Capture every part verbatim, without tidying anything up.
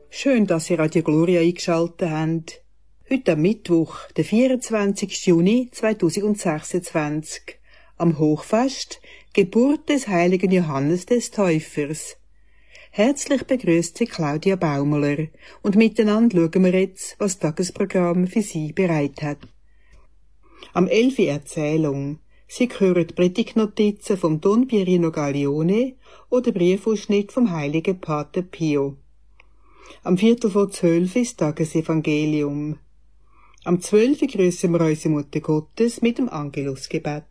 Schön, dass Sie Radio Gloria eingeschaltet haben. Heute am Mittwoch, der vierundzwanzigsten Juni zweitausendsechsundzwanzig, am Hochfest, Geburt des heiligen Johannes des Täufers. Herzlich begrüßt Sie Claudia Baumler und miteinander schauen wir jetzt, was das Tagesprogramm für Sie bereit hat. Am elf Uhr Erzählung. Sie hören Predigtnotizen vom Don Pierino Gaglione oder Briefausschnitt vom heiligen Pater Pio. Am Viertel vor zwölf ist Tagesevangelium. Am zwölf grüßen wir unsere Mutter Gottes mit dem Angelusgebet.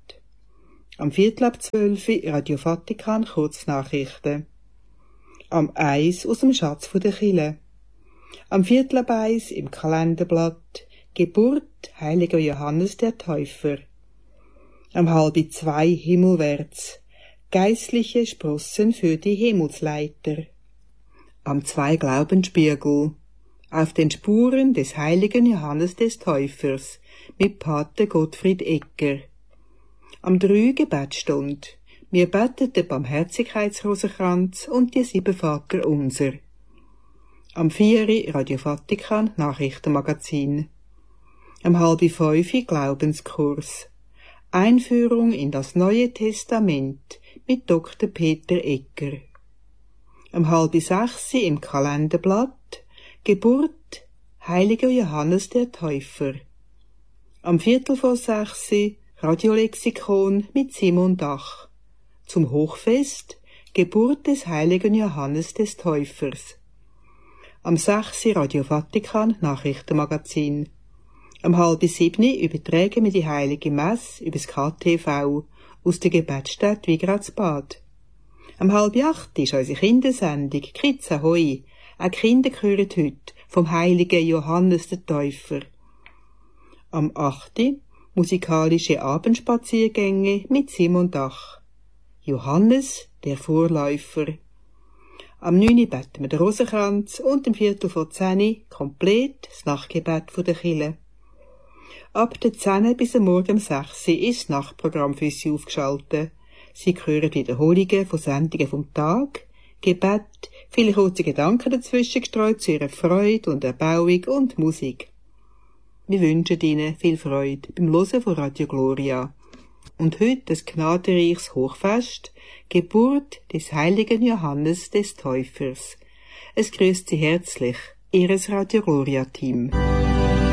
Am Viertel ab zwölf Radio Vatikan Kurznachrichten. Am eins aus dem Schatz von der Chile. Am Viertel ab eins im Kalenderblatt Geburt heiliger Johannes der Täufer. Am halb zwei himmelwärts geistliche Sprossen für die Himmelsleiter. Am zwei Glaubensspiegel auf den Spuren des heiligen Johannes des Täufers mit Pater Gottfried Egger. Am drei Gebetstund. Wir beten den Barmherzigkeitsrosenkranz und die sieben Vater unser. Am vier Radio Vatikan Nachrichtenmagazin. Am halb fünf Glaubenskurs. Einführung in das Neue Testament mit Doktor Peter Egger. Am halb sechs im Kalenderblatt Geburt heiliger Johannes der Täufer. Am Viertel vor sechs Radiolexikon mit Simon Dach. Zum Hochfest Geburt des heiligen Johannes des Täufers. Am sechs Radio Vatikan Nachrichtenmagazin. Am halb sieben übertragen wir die heilige Messe übers K T V aus der Gebetsstätte Wigradsbad. Am halb acht ist unsere Kindersendung Kids Ahoi. Auch Kinder hören heute vom heiligen Johannes der Täufer. Am acht musikalische Abendspaziergänge mit Simon Dach. Johannes, der Vorläufer. Am neun beten wir den Rosenkranz und im Viertel vor zehn komplett das Nachtgebet von der Chile. Ab der zehn bis am Morgen um sechs ist das Nachtprogramm für Sie aufgeschaltet. Sie hören Wiederholungen von Sendungen vom Tag, Gebet, viele kurze Gedanken dazwischen gestreut zu Ihrer Freude und Erbauung und Musik. Wir wünschen Ihnen viel Freude beim Hören von Radio Gloria. Und heute das gnadenreiches Hochfest, Geburt des heiligen Johannes des Täufers. Es grüßt Sie herzlich, Ihres Radio Gloria Team.